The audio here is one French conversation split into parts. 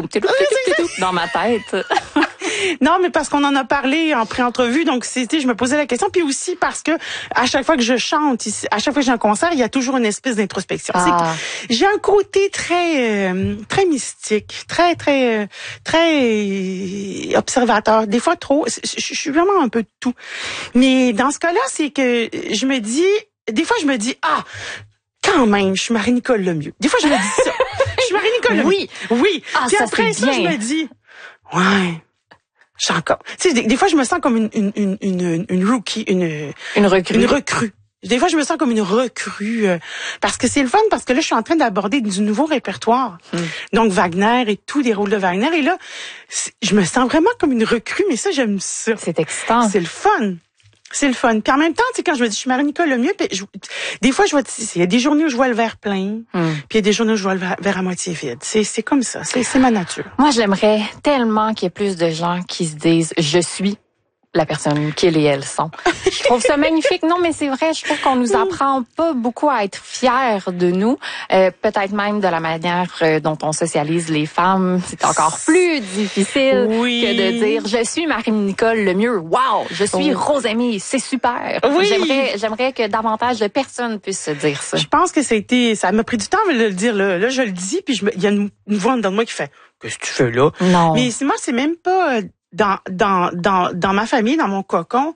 dans ma tête. Non, mais parce qu'on en a parlé en pré-entrevue, donc je me posais la question, puis aussi parce que à chaque fois que je chante, à chaque fois que j'ai un concert, il y a toujours une espèce d'introspection. J'ai un côté très mystique, très observateur, des fois trop. Je suis vraiment un peu de tout. Mais dans ce cas-là, c'est que des fois je me dis quand même, je suis Marie-Nicole Lemieux. Des fois je me dis ça. Je suis Marie-Nicole Lemieux. Oui. Puis ça après ça, je me dis ouais. Je suis encore. Tu sais, des fois, je me sens comme une rookie, une recrue. Des fois, je me sens comme une recrue parce que c'est le fun, parce que là, je suis en train d'aborder du nouveau répertoire. Donc, Wagner et tous les rôles de Wagner. Et là, je me sens vraiment comme une recrue, mais ça, j'aime ça. C'est excitant. C'est le fun. C'est le fun. Puis en même temps, tu sais, quand je me dis, je suis Marie-Nicole Lemieux, des fois, il y a des journées où je vois le verre plein, puis il y a des journées où je vois le verre à moitié vide. C'est comme ça. C'est ma nature. Moi, j'aimerais tellement qu'il y ait plus de gens qui se disent, je suis la personne qu'ils et elles sont. Je trouve ça magnifique. Non, mais c'est vrai, je trouve qu'on nous apprend pas beaucoup à être fiers de nous. Peut-être même de la manière dont on socialise les femmes. C'est encore plus difficile que de dire, je suis Marie-Nicole Lemieux. Wow! Je suis Rosemie. C'est super. Oui. J'aimerais que davantage de personnes puissent se dire ça. Je pense que ça m'a pris du temps de le dire. Là, je le dis, puis il y a une voix en dedans de moi qui fait, qu'est-ce que tu fais là? Non. Mais moi, c'est même pas dans ma famille, dans mon cocon,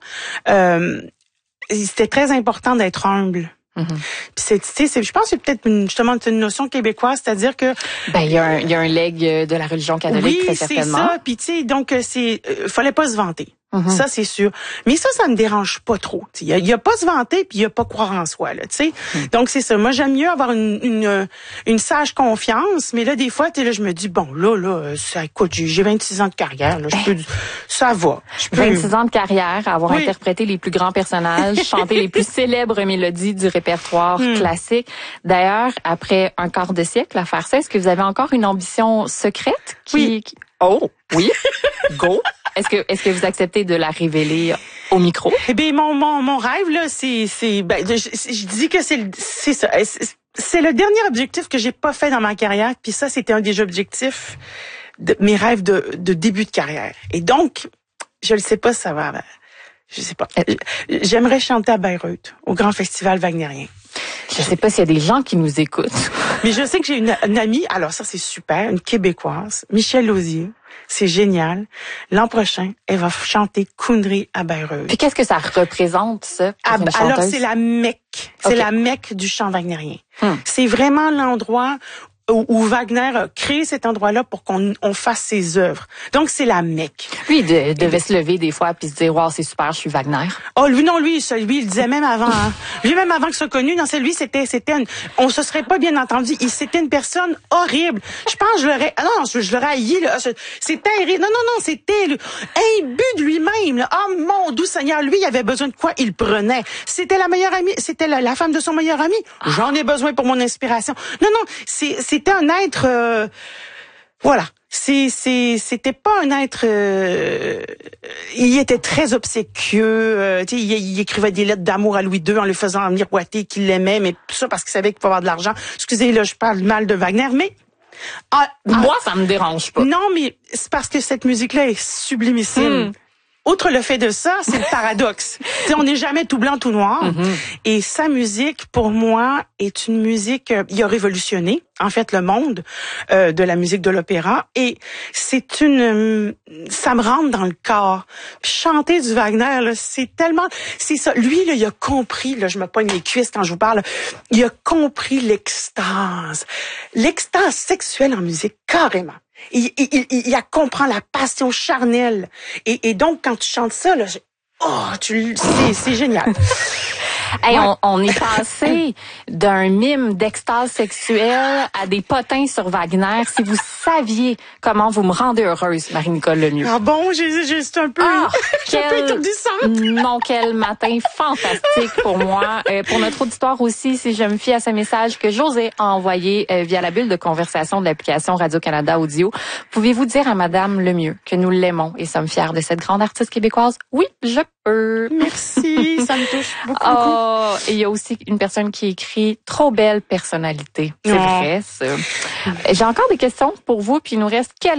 c'était très important d'être humble. Puis je pense que c'est peut-être justement une notion québécoise, c'est-à-dire que il y a un legs de la religion catholique, très certainement. Oui, c'est ça. Puis tu sais, donc fallait pas se vanter. Ça, c'est sûr. Mais ça me dérange pas trop. Il y a pas se vanter, puis il y a pas croire en soi, là, tu sais. Donc, c'est ça. Moi, j'aime mieux avoir une sage confiance, mais là, des fois, tu sais, là, je me dis, bon, là, ça, écoute, j'ai 26 ans de carrière, là, ça va. 26 ans de carrière, avoir interprété les plus grands personnages, chanté les plus célèbres mélodies du répertoire classique. D'ailleurs, après un quart de siècle à faire ça, est-ce que vous avez encore une ambition secrète Oh, oui. Go. Est-ce que vous acceptez de la révéler au micro? Eh bien, mon rêve, là, je dis que c'est ça. C'est le dernier objectif que j'ai pas fait dans ma carrière, puis ça, c'était un des objectifs de mes rêves de début de carrière. Et donc, je ne sais pas si ça va. Je sais pas. J'aimerais chanter à Bayreuth, au Grand Festival Wagnérien. Je sais pas s'il y a des gens qui nous écoutent. Mais je sais que j'ai une amie, alors ça c'est super, une Québécoise, Michèle Lausier. C'est génial. L'an prochain, elle va chanter Kundry à Bayreuth. Puis qu'est-ce que ça représente, ça, pour une chanteuse? Alors c'est la Mecque. C'est la Mecque du chant wagnérien. C'est vraiment l'endroit où Wagner a créé cet endroit-là pour qu'on fasse ses œuvres. Donc, c'est la Mecque. Lui, il devait se lever des fois puis se dire, wow, c'est super, je suis Wagner. Oh, lui, il le disait même avant, hein. Lui, même avant que ce soit connu, non, on se serait pas bien entendu. C'était une personne horrible. Je pense, je l'aurais haï, là. C'est terrible. Non, c'était imbu de lui-même, là. Oh, mon doux Seigneur, lui, il avait besoin de quoi? Il le prenait. C'était la meilleure amie, c'était la femme de son meilleur ami. J'en ai besoin pour mon inspiration. Non, c'était un être, voilà. C'était pas un être. Il était très obséquieux. Il écrivait des lettres d'amour à Louis II en lui faisant miroiter qu'il l'aimait, mais tout ça parce qu'il savait qu'il pouvait avoir de l'argent. Excusez, là, je parle mal de Wagner, mais moi, ça me dérange pas. Non, mais c'est parce que cette musique-là est sublimissime. Outre le fait de ça, c'est le paradoxe. On n'est jamais tout blanc, tout noir. Et sa musique, pour moi, est une musique il a révolutionné, en fait, le monde de la musique de l'opéra. Et ça me rentre dans le corps. Chanter du Wagner, là, c'est ça. Lui, là, il a compris, là, je me pogne les cuisses quand je vous parle, là, il a compris l'extase sexuelle en musique, carrément. Il comprend la passion charnelle. Et donc, quand tu chantes ça, là, c'est génial. Hey, on est passé d'un mime d'extase sexuelle à des potins sur Wagner. Si vous saviez comment vous me rendez heureuse, Marie-Nicole Lemieux. Ah bon, c'est un peu, un peu étourdissante. Non, quel matin fantastique pour moi. Pour notre auditoire aussi, si je me fie à ce message que José a envoyé via la bulle de conversation de l'application Radio-Canada Audio, pouvez-vous dire à Madame Lemieux que nous l'aimons et sommes fiers de cette grande artiste québécoise? Oui, je peux. Merci, ça me touche beaucoup. Et il y a aussi une personne qui écrit « Trop belle personnalité ». C'est vrai, ça. J'ai encore des questions pour vous, puis il nous reste quelques